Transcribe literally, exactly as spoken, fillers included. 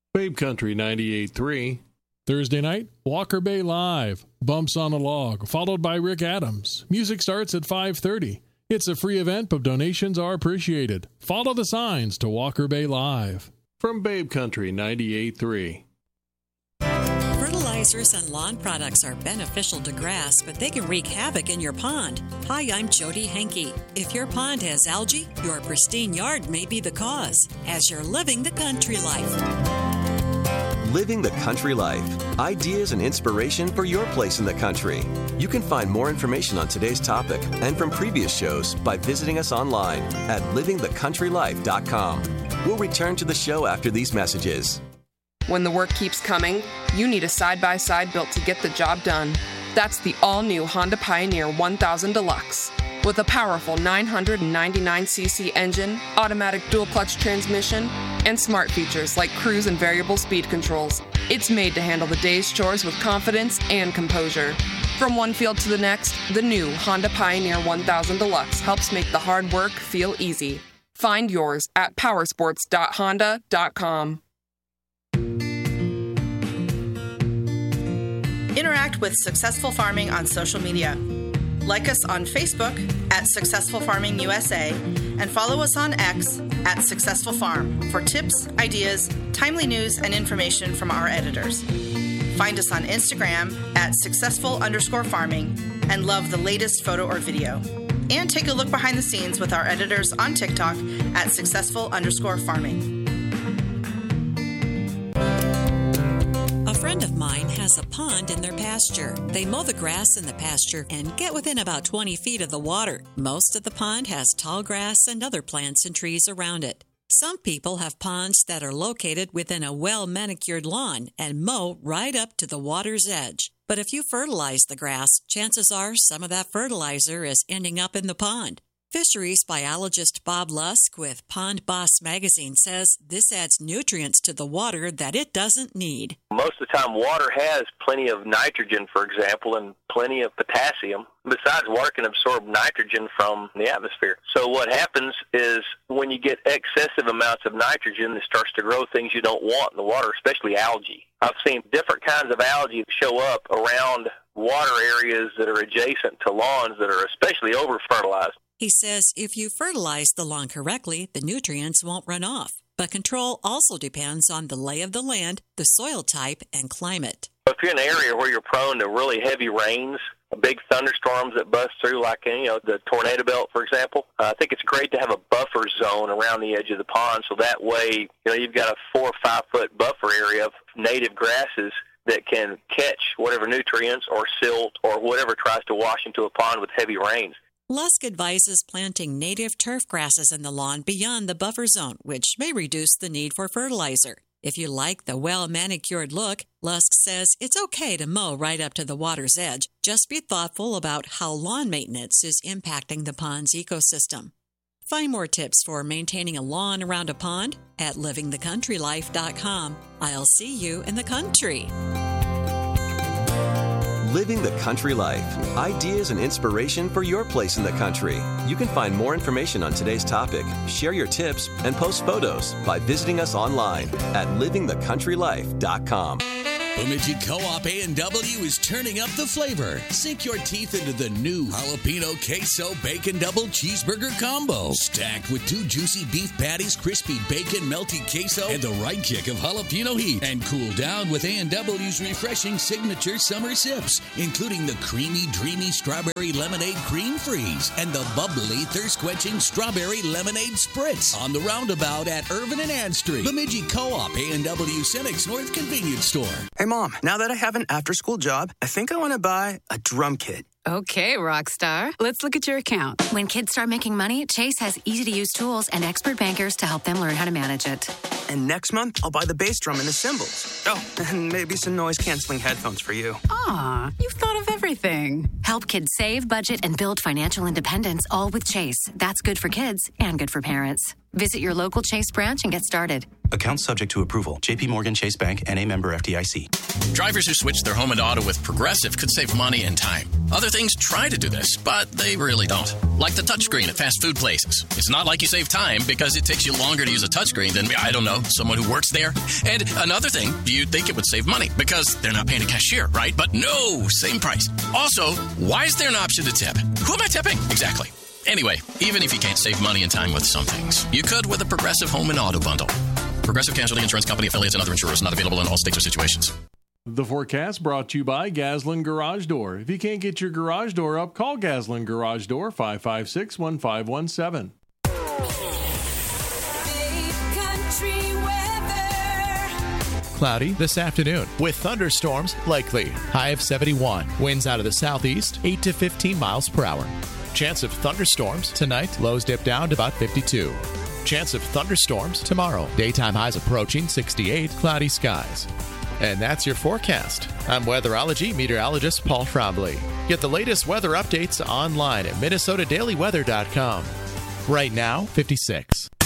Babe Country ninety-eight point three. Thursday night, Walker Bay Live, Bumps on a Log, followed by Rick Adams. Music starts at five thirty. It's a free event, but donations are appreciated. Follow the signs to Walker Bay Live. From Babe Country ninety-eight point three. Fertilizers and lawn products are beneficial to grass, but they can wreak havoc in your pond. Hi, I'm Jody Henke. If your pond has algae, your pristine yard may be the cause, as you're living the country life. Living the Country Life. Ideas and inspiration for your place in the country. You can find more information on today's topic and from previous shows by visiting us online at living the country life dot com. We'll return to the show after these messages. When the work keeps coming, you need a side-by-side built to get the job done. That's the all-new Honda Pioneer one thousand Deluxe. With a powerful nine hundred ninety-nine c c engine, automatic dual-clutch transmission, and smart features like cruise and variable speed controls, it's made to handle the day's chores with confidence and composure. From one field to the next, the new Honda Pioneer one thousand Deluxe helps make the hard work feel easy. Find yours at powersports dot honda dot com. Interact with Successful Farming on social media. Like us on Facebook at Successful Farming U S A and follow us on X at Successful Farm for tips, ideas, timely news, and information from our editors. Find us on Instagram at successful underscore farming and love the latest photo or video. And take a look behind the scenes with our editors on TikTok at successful underscore farming. A friend of mine has a pond in their pasture. They mow the grass in the pasture and get within about twenty feet of the water. Most of the pond has tall grass and other plants and trees around it. Some people have ponds that are located within a well-manicured lawn and mow right up to the water's edge. But if you fertilize the grass, chances are some of that fertilizer is ending up in the pond. Fisheries biologist Bob Lusk with Pond Boss magazine says this adds nutrients to the water that it doesn't need. Most of the time, water has plenty of nitrogen, for example, and plenty of potassium. Besides, water can absorb nitrogen from the atmosphere. So what happens is when you get excessive amounts of nitrogen, it starts to grow things you don't want in the water, especially algae. I've seen different kinds of algae show up around water areas that are adjacent to lawns that are especially over-fertilized. He says if you fertilize the lawn correctly, the nutrients won't run off. But control also depends on the lay of the land, the soil type, and climate. If you're in an area where you're prone to really heavy rains, big thunderstorms that bust through, like you know the tornado belt, for example, uh, I think it's great to have a buffer zone around the edge of the pond, so that way you know you've got a four or five foot buffer area of native grasses that can catch whatever nutrients or silt or whatever tries to wash into a pond with heavy rains. Lusk advises planting native turf grasses in the lawn beyond the buffer zone, which may reduce the need for fertilizer. If you like the well-manicured look, Lusk says it's okay to mow right up to the water's edge. Just be thoughtful about how lawn maintenance is impacting the pond's ecosystem. Find more tips for maintaining a lawn around a pond at living the country life dot com. I'll see you in the country. Living the Country Life. Ideas and inspiration for your place in the country. You can find more information on today's topic, share your tips, and post photos by visiting us online at living the country life dot com. Bemidji Co-op A and W is turning up the flavor. Sink your teeth into the new Jalapeno Queso Bacon Double Cheeseburger Combo. Stacked with two juicy beef patties, crispy bacon, melty queso, and the right kick of jalapeno heat. And cool down with A and W's refreshing signature summer sips, including the creamy, dreamy strawberry lemonade cream freeze and the bubbly, thirst-quenching strawberry lemonade spritz. On the roundabout at Irvin and Ann Street. Bemidji Co-op A and W Cenex North Convenience Store. Hey, Mom, now that I have an after-school job, I think I want to buy a drum kit. Okay, Rockstar. Let's look at your account. When kids start making money, Chase has easy-to-use tools and expert bankers to help them learn how to manage it. And next month, I'll buy the bass drum and the cymbals. Oh, and maybe some noise-canceling headphones for you. Aw, you've thought of everything. Help kids save, budget, and build financial independence, all with Chase. That's good for kids and good for parents. Visit your local Chase branch and get started. Account subject to approval. J P Morgan Chase Bank, N A member F D I C. Drivers who switch their home and auto with Progressive could save money and time. Other things try to do this, but they really don't. Like the touchscreen at fast food places. It's not like you save time because it takes you longer to use a touchscreen than, I don't know, someone who works there. And another thing, you'd think it would save money because they're not paying a cashier, right? But no, same price. Also, why is there an option to tip? Who am I tipping? Exactly. Anyway, even if you can't save money and time with some things, you could with a Progressive home and auto bundle. Progressive Casualty Insurance Company, affiliates, and other insurers. Not available in all states or situations. The forecast brought to you by Gaslin Garage Door. If you can't get your garage door up, call Gaslin Garage Door, five five six, one five one seven. Cloudy this afternoon with thunderstorms likely. High of seventy-one. Winds out of the southeast, eight to fifteen miles per hour. Chance of thunderstorms tonight. Lows dip down to about fifty-two. Chance of thunderstorms tomorrow. Daytime highs approaching sixty-eight. Cloudy skies. And that's your forecast. I'm weatherology meteorologist Paul Trombley. Get the latest weather updates online at minnesota daily weather dot com. Right now, fifty-six.